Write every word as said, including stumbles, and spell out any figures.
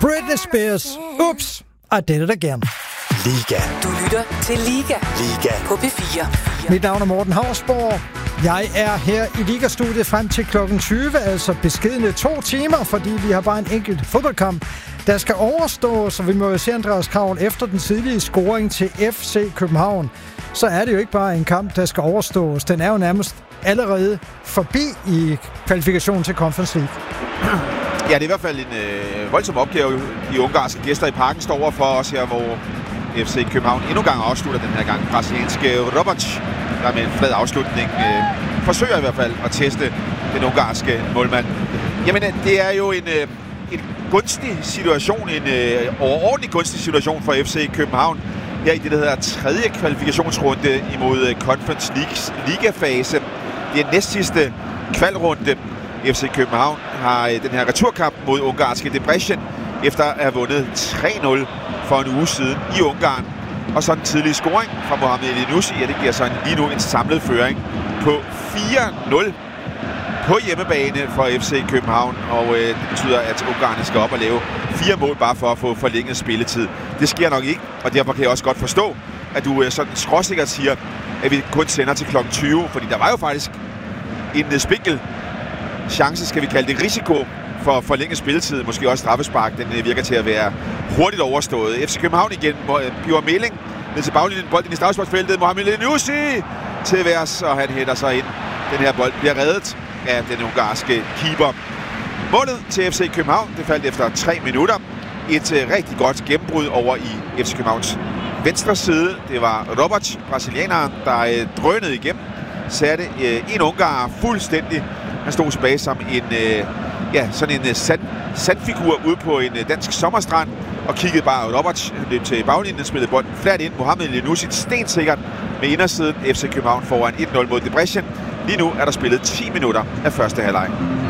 Britney Spears. Ups, I did it again. Liga. Du lytter til Liga. Liga. På P fire. Mit navn er Morten Hausborg. Jeg er her i Liga-studiet frem til klokken tyve, altså beskedne to timer, fordi vi har bare en enkelt fodboldkamp, der skal overstås, så vi må jo se Andreas Kravl efter den tidlige scoring til F C København. Så er det jo ikke bare en kamp, der skal overstås. Den er jo nærmest allerede forbi i kvalifikationen til Conference League. Ja, det er i hvert fald en øh, voldsom opgave, de ungarske gæster i parken står over for os her, hvor F C København endnu en gang afslutter den her gang. Brasilianske Robac, der med en flad afslutning øh, forsøger i hvert fald at teste den ungarske målmand. Jamen, det er jo en, øh, en gunstig situation, en øh, overordentlig gunstig situation for F C København her i det, der hedder tredje kvalifikationsrunde imod Conference Leagues ligafase. Det er næst sidste kvalrunde. F C København har den her returkamp mod ungarske Debrecen efter at have vundet tre nul for en uge siden i Ungarn. Og så en tidlig scoring fra Mohamed Elyounoussi, ja, det giver så lige nu en samlet føring på fire nul på hjemmebane for F C København. Og øh, det betyder, at ungarerne skal op og lave fire mål bare for at få forlænget spilletid. Det sker nok ikke, og derfor kan jeg også godt forstå, at du øh, sådan skråsikkert siger, at vi kun sender til klokken tyve, fordi der var jo faktisk en spinkel chance, skal vi kalde det, risiko for at forlænge spilletid. Måske også straffespark. Den virker til at være hurtigt overstået. F C København igen. Bjørn Meling ned til baglinjen. Bolden i straffesparksfeltet. Mohamed Elyounoussi til værs, og han hætter sig ind. Den her bold bliver reddet af den ungarske keeper. Målet til F C København, det faldt efter tre minutter. Et uh, rigtig godt gennembrud over i F C Københavns venstre side. Det var Robac, brasilianeren, der uh, drønede igennem. Satte uh, en ungarer fuldstændig. Han stod tilbage som en, øh, ja, sådan en sand, sandfigur ude på en øh, dansk sommerstrand og kiggede bare Robac, løb til baglinjen, spillede bolden fladt ind. Mohamed Elyounoussi stensikkert med indersiden. F C København foran et nul mod Debrecen. Lige nu er der spillet ti minutter af første halvleg.